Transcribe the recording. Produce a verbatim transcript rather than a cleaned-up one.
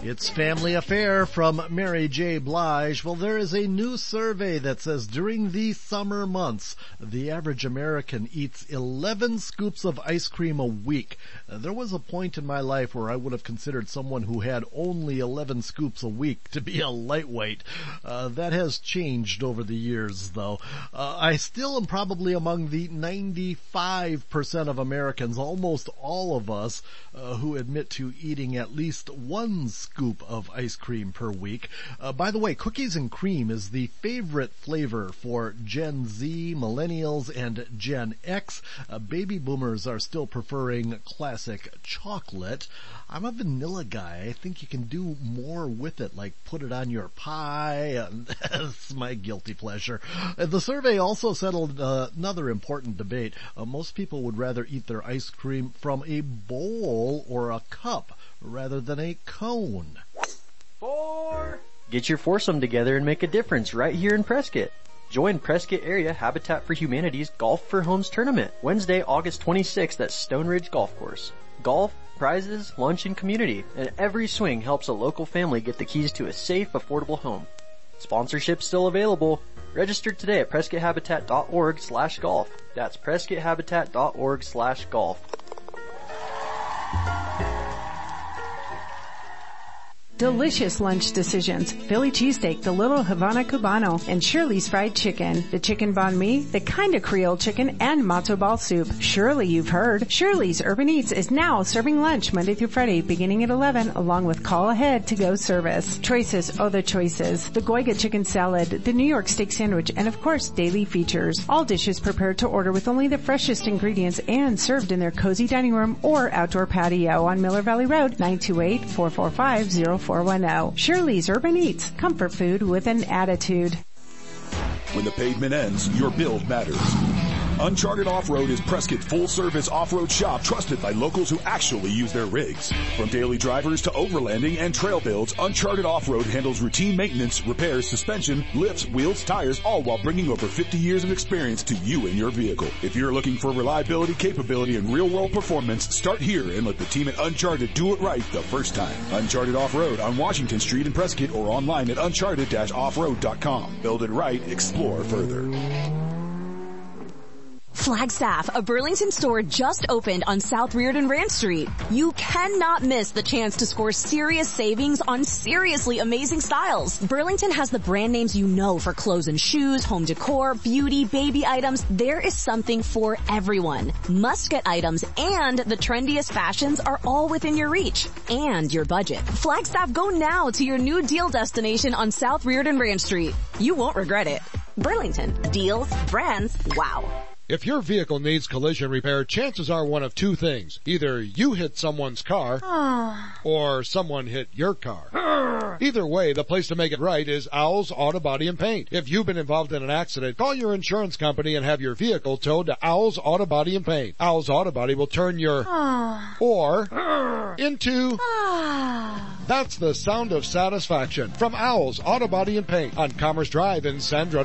It's Family Affair from Mary J. Blige. Well, there is a new survey that says during these summer months, the average American eats eleven scoops of ice cream a week. Uh, there was a point in my life where I would have considered someone who had only eleven scoops a week to be a lightweight. Uh, that has changed over the years, though. Uh, I still am probably among the ninety-five percent of Americans, almost all of us, uh, who admit to eating at least one scoop of ice cream per week. Uh, by the way, cookies and cream is the favorite flavor for Gen Z, Millennials, and Gen X. Uh, baby boomers are still preferring classic chocolate. I'm a vanilla guy. I think you can do more with it, like put it on your pie. And that's my guilty pleasure. Uh, the survey also settled uh, another important debate. Uh, most people would rather eat their ice cream from a bowl or a cup rather than a cone. Four. Get your foursome together and make a difference right here in Prescott. Join Prescott Area Habitat for Humanity's Golf for Homes tournament, Wednesday, August twenty-sixth at Stone Ridge Golf Course. Golf, prizes, lunch, and community, and every swing helps a local family get the keys to a safe, affordable home. Sponsorship still available. Register today at prescotthabitat.org slash golf. That's prescotthabitat.org slash golf. Delicious lunch decisions. Philly cheesesteak, the Little Havana Cubano, and Shirley's Fried Chicken. The chicken banh mi, the kind of Creole chicken, and matzo ball soup. Surely you've heard. Shirley's Urban Eats is now serving lunch Monday through Friday beginning at eleven along with call ahead to go service. Choices, oh the choices. The Goiga chicken salad, the New York steak sandwich, and of course daily features. All dishes prepared to order with only the freshest ingredients and served in their cozy dining room or outdoor patio on Miller Valley Road, nine two eight, four four five, zero four one zero. Shirley's Urban Eats, comfort food with an attitude. When the pavement ends, your build matters. Uncharted Off-Road is Prescott's full-service off-road shop trusted by locals who actually use their rigs. From daily drivers to overlanding and trail builds, Uncharted Off-Road handles routine maintenance, repairs, suspension, lifts, wheels, tires, all while bringing over fifty years of experience to you and your vehicle. If you're looking for reliability, capability, and real-world performance, start here and let the team at Uncharted do it right the first time. Uncharted Off-Road on Washington Street in Prescott or online at uncharted dash off road dot com. Build it right, explore further. Flagstaff, a Burlington store just opened on South Reardon Ranch Street. You cannot miss the chance to score serious savings on seriously amazing styles. Burlington has the brand names you know for clothes and shoes, home decor, beauty, baby items. There is something for everyone. Must-get items and the trendiest fashions are all within your reach and your budget. Flagstaff, go now to your new deal destination on South Reardon Ranch Street. You won't regret it. Burlington. Deals, brands, wow. If your vehicle needs collision repair, chances are one of two things. Either you hit someone's car, or someone hit your car. Either way, the place to make it right is Owl's Auto Body and Paint. If you've been involved in an accident, call your insurance company and have your vehicle towed to Owl's Auto Body and Paint. Owl's Auto Body will turn your or into that's the sound of satisfaction from Owl's Auto Body and Paint on Commerce Drive in Sandra.